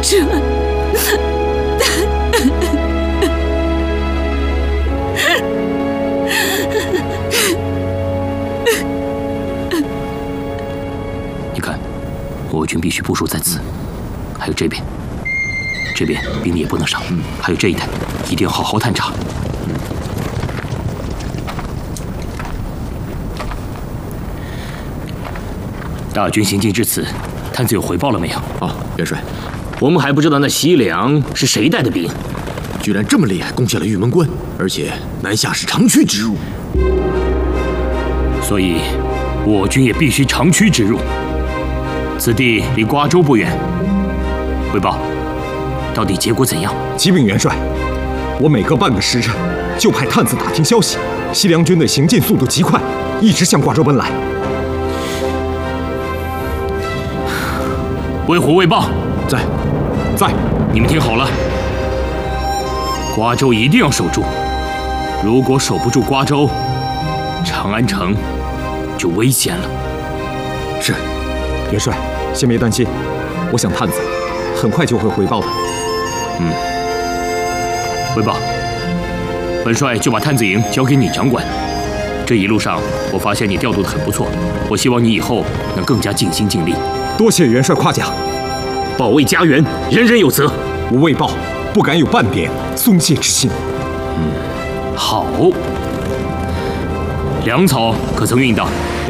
者。 你看，我军必须部署在此，还有这边，这边兵力也不能少。还有这一带，一定要好好探查。大军行进至此，探子有回报了没有？ 元帅， 我们还不知道那西凉是谁带的兵， 居然这么厉害，攻下了玉门关，而且南下是长驱直入， 所以我军也必须长驱直入。此地离瓜州不远，汇报，到底结果怎样？ 启禀元帅，我每隔半个时辰就派探子打听消息，西凉军的行进速度极快，一直向瓜州奔来。 魏虎卫报， 在。 你们听好了，瓜州一定要守住。如果守不住瓜州，长安城就危险了。 是，元帅，先别担心，我想探子很快就会回报的。 汇报，本帅就把探子营交给你掌管。这一路上，我发现你调度得很不错，我希望你以后能更加尽心尽力。 多谢元帅夸奖， 保卫家园，人人有责。 我魏豹不敢有半点松懈之心。 好，粮草可曾运到？